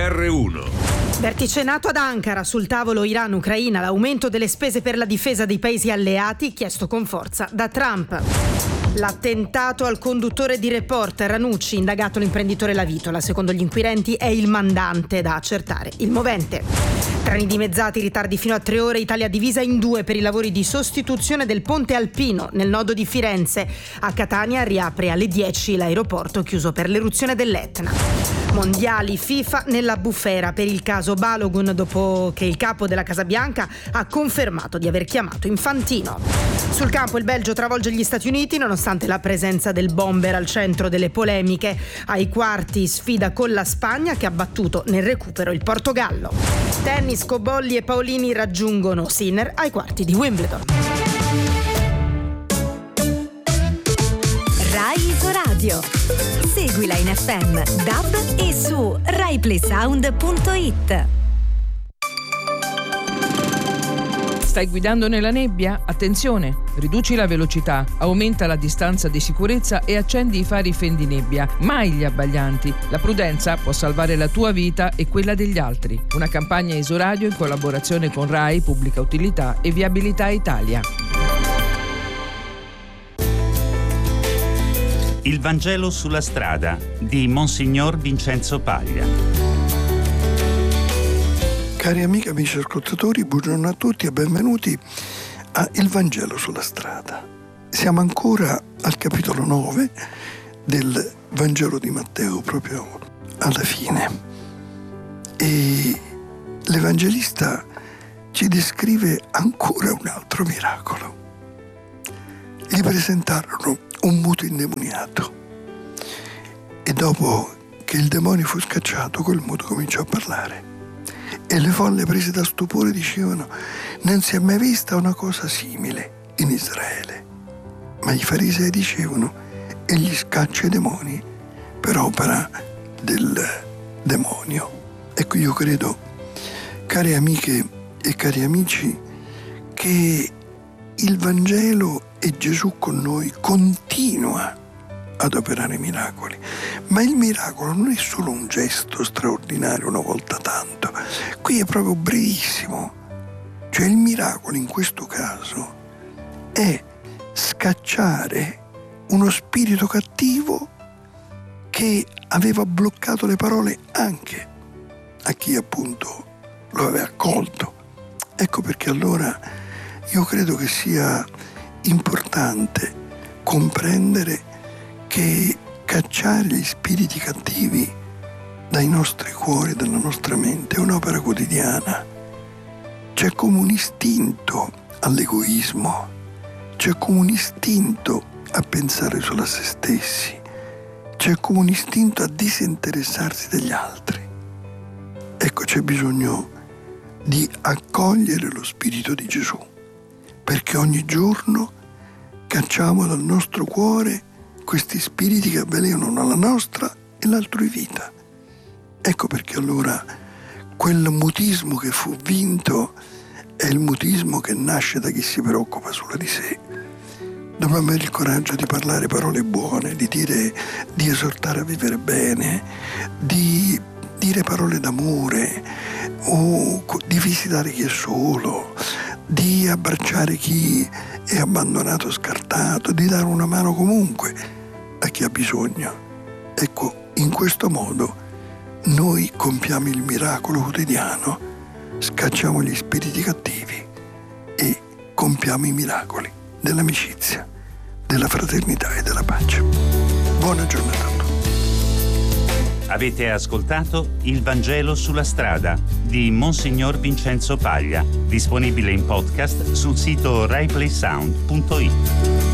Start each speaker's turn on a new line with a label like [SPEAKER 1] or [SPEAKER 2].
[SPEAKER 1] GR1.
[SPEAKER 2] Vertice NATO ad Ankara, sul tavolo Iran-Ucraina, l'aumento delle spese per la difesa dei paesi alleati chiesto con forza da Trump. L'attentato al conduttore di Report, Ranucci, indagato l'imprenditore Lavitola. Secondo gli inquirenti è il mandante da accertare, il movente. Treni dimezzati, ritardi fino a 3 ore, Italia divisa in 2 per i lavori di sostituzione del ponte alpino nel nodo di Firenze. A Catania riapre alle 10 l'aeroporto chiuso per l'eruzione dell'Etna. Mondiali FIFA nella bufera per il caso Balogun, dopo che il capo della Casa Bianca ha confermato di aver chiamato Infantino. Sul campo il Belgio travolge gli Stati Uniti nonostante la presenza del bomber al centro delle polemiche. Ai quarti sfida con la Spagna che ha battuto nel recupero il Portogallo. Tennis, Cobolli e Paolini raggiungono Sinner ai quarti di Wimbledon.
[SPEAKER 3] Rai Isoradio. Seguila in FM, DAB e su RaiPlaySound.it.
[SPEAKER 4] Stai guidando nella nebbia? Attenzione! Riduci la velocità, aumenta la distanza di sicurezza e accendi i fari fendinebbia. Mai gli abbaglianti. La prudenza può salvare la tua vita e quella degli altri. Una campagna Isoradio in collaborazione con Rai, Pubblica Utilità e Viabilità Italia.
[SPEAKER 5] Il Vangelo sulla strada di Monsignor Vincenzo Paglia.
[SPEAKER 6] Cari amiche e amici ascoltatori, buongiorno a tutti e benvenuti a Il Vangelo sulla strada. Siamo ancora al capitolo 9 del Vangelo di Matteo, proprio alla fine. E l'Evangelista ci descrive ancora un altro miracolo. Gli presentarono un muto indemoniato e dopo che il demonio fu scacciato, quel muto cominciò a parlare. E le folle, prese da stupore, dicevano: non si è mai vista una cosa simile in Israele. Ma i farisei dicevano: egli scaccia i demoni per opera del demonio. Ecco, io credo, care amiche e cari amici, che il Vangelo e Gesù con noi continua ad operare miracoli, ma il miracolo non è solo un gesto straordinario una volta tanto, qui è proprio brevissimo. Cioè il miracolo in questo caso è scacciare uno spirito cattivo che aveva bloccato le parole anche a chi appunto lo aveva accolto. Ecco perché allora io credo che sia importante comprendere che cacciare gli spiriti cattivi dai nostri cuori, dalla nostra mente, è un'opera quotidiana. C'è come un istinto all'egoismo, c'è come un istinto a pensare solo a se stessi, c'è come un istinto a disinteressarsi degli altri. Ecco, c'è bisogno di accogliere lo Spirito di Gesù, perché ogni giorno cacciamo dal nostro cuore questi spiriti che avvelenano la nostra e l'altrui vita. Ecco perché allora quel mutismo che fu vinto è il mutismo che nasce da chi si preoccupa solo di sé. Dobbiamo avere il coraggio di parlare parole buone, di esortare a vivere bene, di dire parole d'amore, o di visitare chi è solo, di abbracciare chi è abbandonato, scartato, di dare una mano comunque a chi ha bisogno. Ecco, in questo modo noi compiamo il miracolo quotidiano, scacciamo gli spiriti cattivi e compiamo i miracoli dell'amicizia, della fraternità e della pace. Buona giornata a tutti.
[SPEAKER 5] Avete ascoltato Il Vangelo sulla strada di Monsignor Vincenzo Paglia, disponibile in podcast sul sito RaiPlaySound.it.